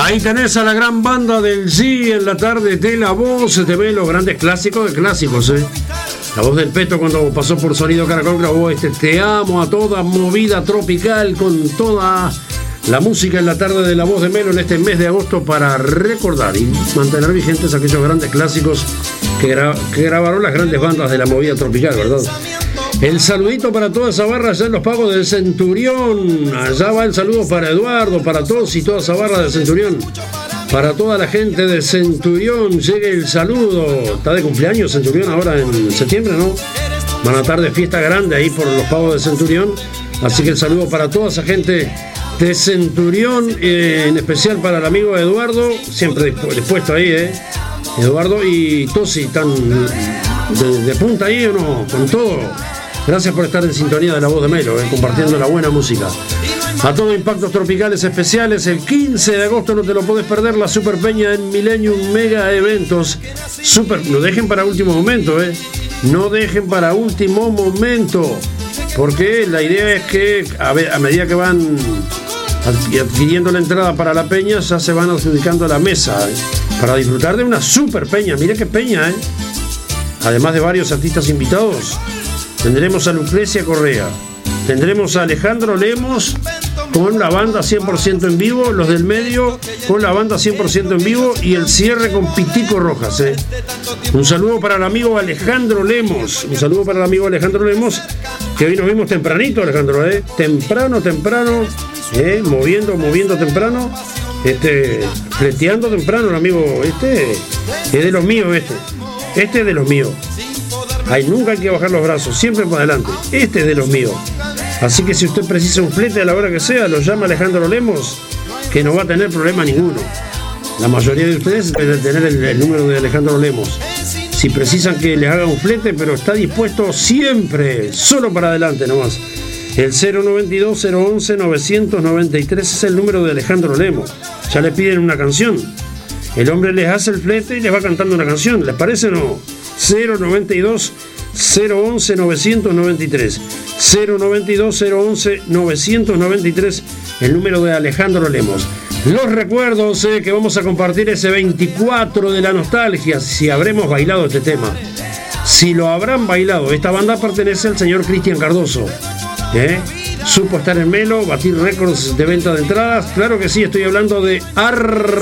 Ahí tenés a la gran banda del Sí en la tarde de La Voz de Melo, grandes clásicos de clásicos, La Voz del Peto cuando pasó por Sonido Caracol grabó Te amo a toda movida tropical con toda la música en la tarde de La Voz de Melo en este mes de agosto para recordar y mantener vigentes aquellos grandes clásicos que grabaron las grandes bandas de la movida tropical, ¿verdad? El saludito para toda esa barra allá en los Pagos del Centurión. Allá va el saludo para Eduardo, para todos y toda esa barra del Centurión. Para toda la gente del Centurión llegue el saludo. Está de cumpleaños Centurión ahora en septiembre, ¿no? Van a estar de fiesta grande ahí por los Pagos del Centurión. Así que el saludo para toda esa gente de Centurión, en especial para el amigo Eduardo, siempre dispuesto ahí, Eduardo y Tosi, están de punta ahí o no, con todo. Gracias por estar en sintonía de La Voz de Melo, compartiendo la buena música. A todo Impactos Tropicales Especiales, el 15 de agosto no te lo podés perder, la Super Peña en Millennium Mega Eventos. No dejen para último momento, No dejen para último momento, porque la idea es que a medida que van adquiriendo la entrada para la peña, ya se van adjudicando la mesa, para disfrutar de una Super Peña. Mira qué peña, Además de varios artistas invitados. Tendremos a Lucrecia Correa, tendremos a Alejandro Lemos con la banda 100% en vivo, los del medio con la banda 100% en vivo y el cierre con Pitico Rojas. Un saludo para el amigo Alejandro Lemos, que hoy nos vimos tempranito, Alejandro, temprano, moviendo temprano, fleteando temprano el amigo, es de los míos, es de los míos. Ay, nunca hay que bajar los brazos, siempre para adelante. Es de los míos. Así que si usted precisa un flete a la hora que sea, lo llama Alejandro Lemos, que no va a tener problema ninguno. La mayoría de ustedes deben tener el número de Alejandro Lemos. Si precisan que les haga un flete, pero está dispuesto siempre, solo para adelante nomás. El 092-011-993 es el número de Alejandro Lemos. Ya le piden una canción. El hombre les hace el flete y les va cantando una canción. ¿Les parece o no? 092-011-993 092-011-993, el número de Alejandro Lemos. Los recuerdos que vamos a compartir ese 24 de la nostalgia, si habremos bailado este tema, si lo habrán bailado. Esta banda pertenece al señor Cristian Cardoso, supo estar en Melo, batir récords de venta de entradas. Claro que sí, estoy hablando de